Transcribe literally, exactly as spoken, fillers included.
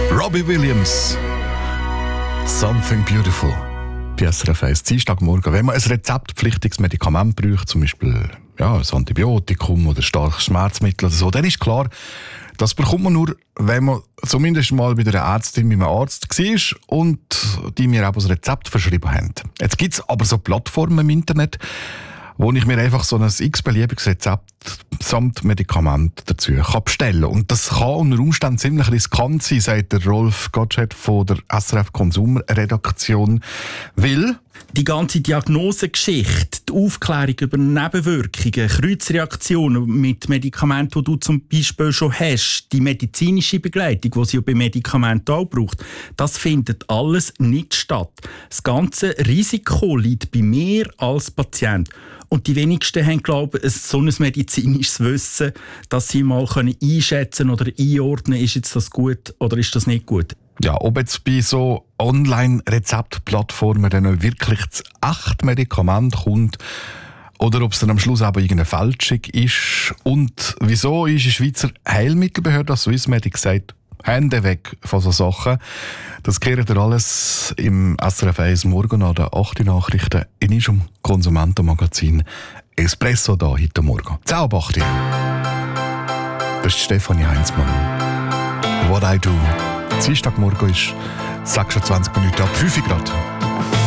Robbie Williams. Something Beautiful. Bei S R F eins, Dienstagmorgen. Wenn man ein rezeptpflichtiges Medikament braucht, zum Beispiel ja, ein Antibiotikum oder starkes Schmerzmittel oder so, dann ist klar, das bekommt man nur, wenn man zumindest mal bei der Ärztin, bei einem Arzt war und die mir auch das Rezept verschrieben haben. Jetzt gibt es aber so Plattformen im Internet, wo ich mir einfach so ein x-beliebiges Rezept samt Medikament dazu kann bestellen kann. Und das kann unter Umständen ziemlich riskant sein, sagt der Rolf Gottsched von der S R F Konsumredaktion. Weil die ganze Diagnosegeschichte, die Aufklärung über Nebenwirkungen, Kreuzreaktionen mit Medikamenten, die du zum Beispiel schon hast, die medizinische Begleitung, die sie ja bei Medikamenten auch braucht, das findet alles nicht statt. Das ganze Risiko liegt bei mir als Patient. Und die wenigsten haben, glaube ich, so ein medizinisches Wissen, dass sie mal einschätzen oder einordnen können, ist jetzt das gut oder ist das nicht gut. Ja, ob jetzt bei so Online-Rezeptplattformen dann auch wirklich das echte Medikament kommt oder ob es dann am Schluss aber irgendeine Fälschung ist. Und wieso ist die Schweizer Heilmittelbehörde, Swissmedic, gesagt, Hände weg von so Sachen. Das kehrt ihr alles im S R F eins Morgen an den acht Nachrichten in unserem Konsumentenmagazin Espresso da heute Morgen. Ciao, Bachti. Das ist Stefanie Heinzmann. What I do. Dienstagmorgen ist sechsundzwanzig Minuten ab fünf Grad.